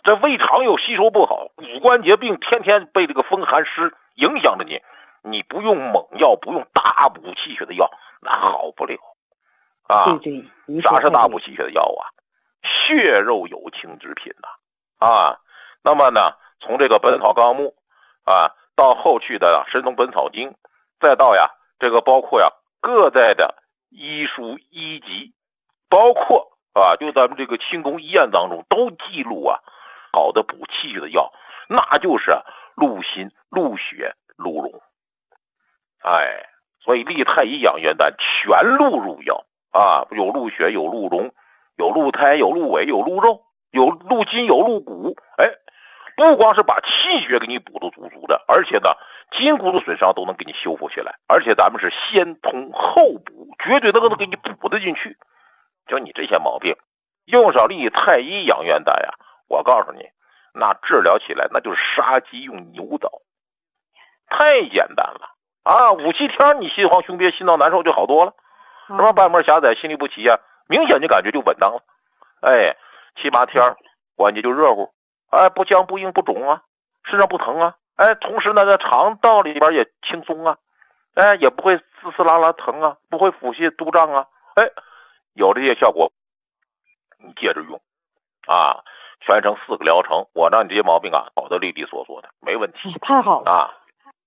这胃肠又吸收不好，骨关节病天天被这个风寒湿影响着你，你不用猛药，不用大补气血的药，那好不了啊。 对， 啥是大补气血的药啊？血肉有情之品呐啊。那么呢，从这个《本草纲目》啊，到后续的《神农本草经》，再到呀这个包括呀各代的医书医籍，包括啊就咱们这个清宫医院当中都记录啊好的补气血的药，那就是鹿心、鹿血、鹿茸。哎，所以利太医养元丹全鹿入药啊，有鹿血，有鹿茸，有鹿胎，有鹿尾，有鹿肉，有鹿筋，有鹿骨。哎，不光是把气血给你补得足足的，而且呢筋骨的损伤都能给你修复起来，而且咱们是先通后补，绝对能给你补得进去。就你这些毛病，用上利太医养元丹呀，我告诉你，那治疗起来那就是杀鸡用牛刀，太简单了啊！5、7天你心慌胸憋、心脏难受就好多了，什么瓣膜狭窄、心律不齐啊，明显就感觉就稳当了。哎，7、8天关节就热乎，哎，不僵不硬不肿啊，身上不疼啊，哎，同时呢在肠道里边也轻松啊，哎，也不会滋滋啦啦疼啊，不会腹泻肚胀啊，哎，有这些效果，你接着用啊，全程4个疗程，我让你这些毛病啊好的利利索索的，没问题。 太好了啊！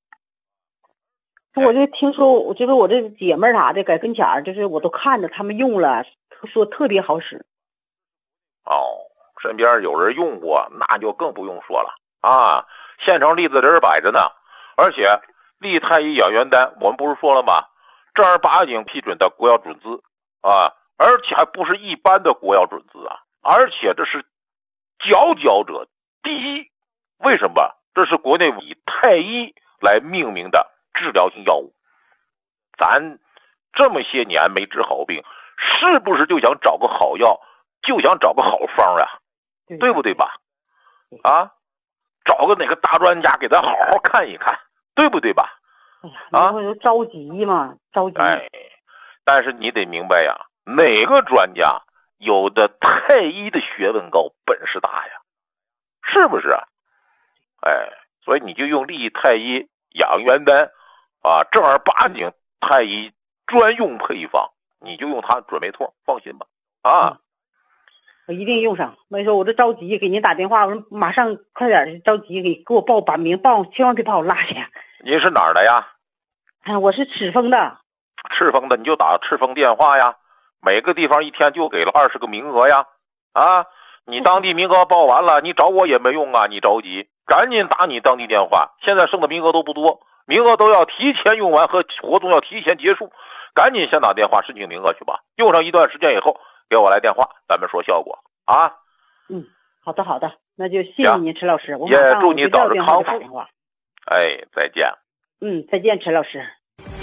我就听说，就是我这姐妹啥的，在跟前儿，就是我都看着他们用了，说特别好使。 哦，身边有人用过，那就更不用说了啊！现成栗子仁摆着呢，而且利太医养元丹，我们不是说了吗？正儿八经批准的国药准字啊，而且还不是一般的国药准字啊，而且这是佼佼者第一。为什么？这是国内以太医来命名的治疗性药物。咱这么些年没治好病，是不是就想找个好药，就想找个好方呀？对不对吧？啊，找个哪个大专家给咱好好看一看，对不对吧？ 啊，着急嘛，着急。 哎，但是你得明白呀，哪个专家有的太医的学问高，本事大呀，是不是啊？哎，所以你就用利太医养元丹啊，正儿八经太医专用配方，你就用它准没错，放心吧。啊， 我一定用上。没说我这着急，给您打电话，我说马上快点着急给我报把名报，千万别把我落下。 您是哪儿的呀？ 我是赤峰的。 赤峰的你就打赤峰电话呀，每个地方一天就给了20个名额呀。啊，你当地名额报完了，你找我也没用啊，你着急，赶紧打你当地电话。现在剩的名额都不多，名额都要提前用完和活动要提前结束，赶紧先打电话申请名额去吧。用上一段时间以后给我来电话，咱们说效果啊。 好的，那就谢谢您，陈老师。我马也祝你早日康复。哎，再见。 再见，陈老师。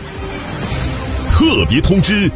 特别通知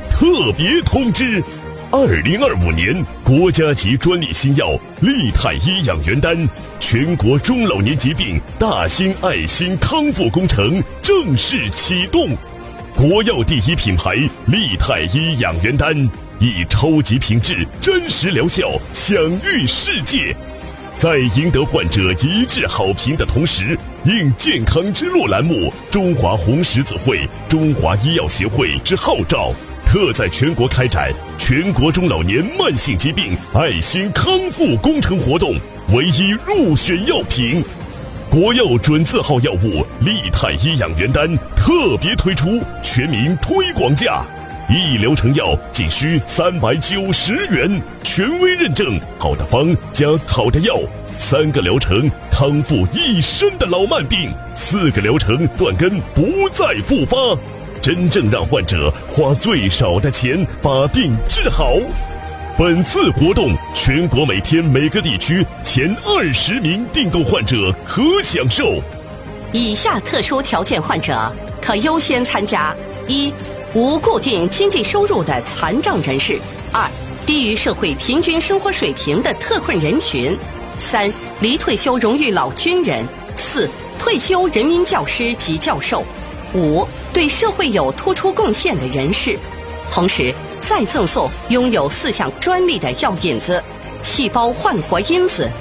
！2025年国家级专利新药利太医养元丹全国中老年疾病大型爱心康复工程正式启动。国药第一品牌利太医养元丹以超级品质、真实疗效享誉世界。在赢得患者一致好评的同时，应健康之路栏目中华红十字会、中华医药协会之号召，特在全国开展全国中老年慢性疾病爱心康复工程活动，唯一入选药品。国药准字号药物利太医养元丹特别推出全民推广价，1疗程药仅需390元，权威认证，好的方加好的药，3个疗程康复一身的老慢病，4个疗程断根不再复发，真正让患者花最少的钱把病治好。本次活动全国每天每个地区前20名订购患者可享受。 以下特殊条件患者可优先参加：1、无固定经济收入的残障人士；2、低于社会平均生活水平的特困人群；3、离退休荣誉老军人；4、退休人民教师及教授；5、对社会有突出贡献的人士。同时再赠送拥有4项专利的药引子：细胞焕活因子